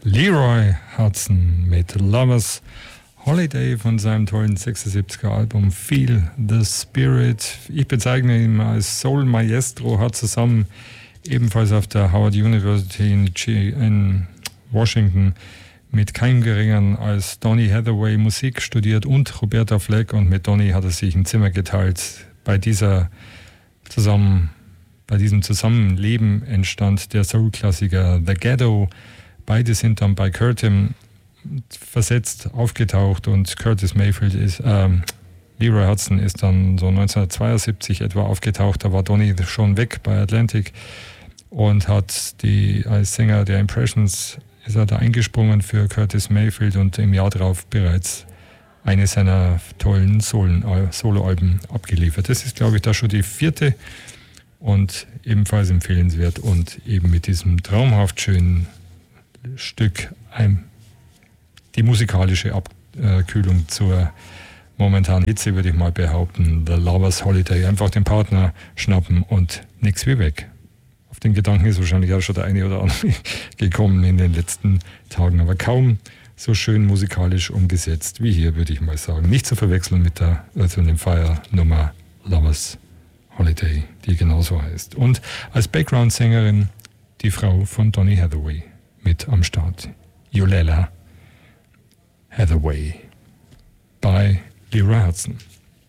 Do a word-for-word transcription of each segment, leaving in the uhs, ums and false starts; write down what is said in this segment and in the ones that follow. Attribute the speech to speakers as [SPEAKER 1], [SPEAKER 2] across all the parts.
[SPEAKER 1] Leroy Hudson mit Lovers Holiday von seinem tollen sechsundsiebziger Album Feel the Spirit. Ich bezeichne ihn als Soul Maestro, hat zusammen ebenfalls auf der Howard University in, G- in Washington mit keinem Geringeren als Donny Hathaway Musik studiert und Roberta Fleck, und mit Donny hat er sich ein Zimmer geteilt. Bei dieser zusammen, bei diesem Zusammenleben entstand der Soul-Klassiker The Ghetto. Beide sind dann bei Curtin versetzt aufgetaucht, und Curtis Mayfield ist, ähm, Leroy Hudson ist dann so neunzehnhundertzweiundsiebzig etwa aufgetaucht. Da war Donny schon weg bei Atlantic und hat die, als Sänger der Impressions ist er da eingesprungen für Curtis Mayfield und im Jahr darauf bereits eine seiner tollen Soloalben abgeliefert. Das ist, glaube ich, da schon die vierte und ebenfalls empfehlenswert und eben mit diesem traumhaft schönen Stück ein, die musikalische Abkühlung zur momentanen Hitze, würde ich mal behaupten. The Lovers Holiday. Einfach den Partner schnappen und nix wie weg. Auf den Gedanken ist wahrscheinlich auch schon der eine oder andere gekommen in den letzten Tagen, aber kaum so schön musikalisch umgesetzt wie hier, würde ich mal sagen. Nicht zu verwechseln mit der Earth, Wind and Fire Nummer Lovers Holiday, die genauso heißt. Und als Background-Sängerin die Frau von Donny Hathaway mit am Start. Yulela Hathaway bei Leroy Hudson.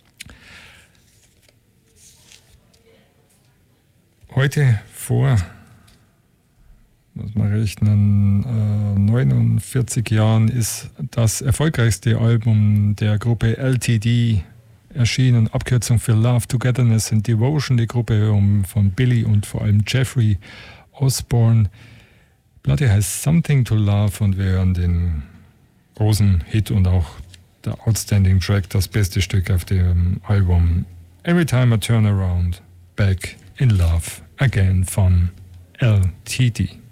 [SPEAKER 1] Heute vor, muss man rechnen, äh, neunundvierzig Jahren ist das erfolgreichste Album der Gruppe L T D erschienen, Abkürzung für Love, Togetherness and Devotion, die Gruppe um, von Billy und vor allem Jeffrey Osborne. Die Platte heißt Something to Love, und wir hören den großen Hit und auch der Outstanding Track, das beste Stück auf dem Album Every Time I Turn Around, Back in Love Again von L T D.